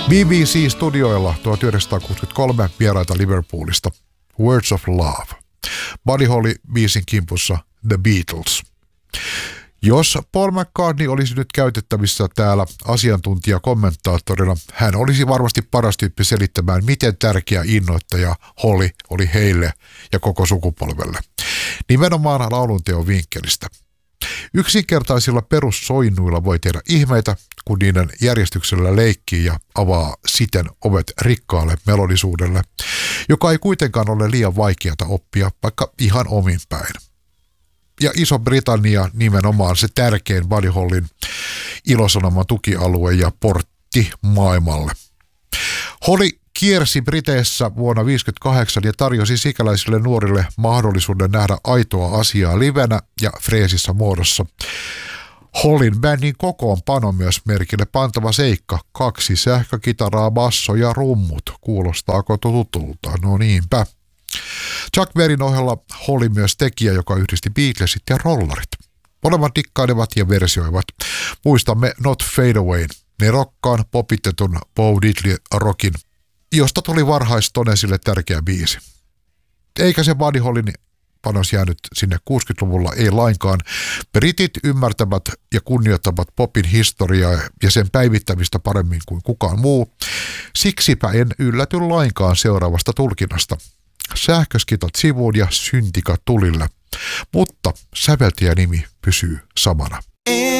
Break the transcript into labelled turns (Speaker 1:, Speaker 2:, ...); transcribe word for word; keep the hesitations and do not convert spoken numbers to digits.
Speaker 1: B B C-studioilla tuhatyhdeksänsataakuusikymmentäkolme vieraita Liverpoolista. Words of Love. Buddy Holly biisin kimpussa The Beatles. Jos Paul McCartney olisi nyt käytettävissä täällä asiantuntijakommentaattorina, hän olisi varmasti paras tyyppi selittämään, miten tärkeä innoittaja Holly oli heille ja koko sukupolvelle. Nimenomaan laulunteon vinkkelistä. Yksinkertaisilla perussoinnuilla voi tehdä ihmeitä, kun niiden järjestyksellä leikkii ja avaa siten ovet rikkaalle melodisuudelle, joka ei kuitenkaan ole liian vaikeata oppia, vaikka ihan omin päin. Ja Iso-Britannia nimenomaan se tärkein Buddy Hollyn ilosanoman tukialue ja portti maailmalle. Holly kiersi Briteissä vuonna tuhatyhdeksänsataaviisikymmentäkahdeksan ja tarjosi sikäläisille nuorille mahdollisuuden nähdä aitoa asiaa livenä ja freesissä muodossa. Hollyn bändin kokoonpano myös merkille pantava seikka. Kaksi sähkökitaraa, basso ja rummut. Kuulostaako tutulta? No niinpä. Chuck Berryn ohella Holly myös tekijä, joka yhdisti Beatlesit ja rollarit. Molemmat dikkailevat ja versioivat. Muistamme Not Fade Away, nerokkaan popitetun Bo Diddley rockin, josta tuli varhaistonesille tärkeä biisi. Eikä se Buddy Hollyn panos jäänyt sinne kuusikymmentäluvulla, ei lainkaan. Britit ymmärtävät ja kunnioittavat popin historiaa ja sen päivittämistä paremmin kuin kukaan muu. Siksipä en ylläty lainkaan seuraavasta tulkinnasta. Sähköskitot sivuun ja syntikat tulille, mutta säveltäjänimi pysyy samana.